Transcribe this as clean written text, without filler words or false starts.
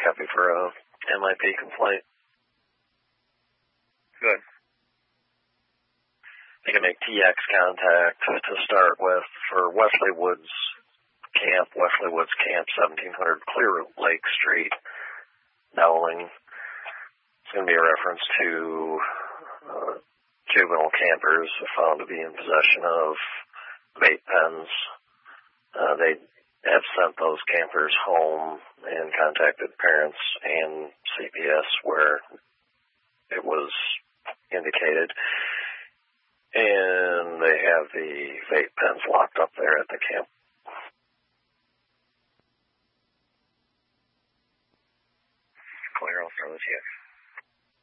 copy for a MIP complaint. Good. You can make TX contact to start with for Wesley Woods Camp, 1700 Clear Lake Street, Dowling. It's going to be a reference to juvenile campers found to be in possession of vape pens. They have sent those campers home and contacted parents and CPS where it was indicated. And they have the vape pens locked up there at the camp. Clear, I'll start with you.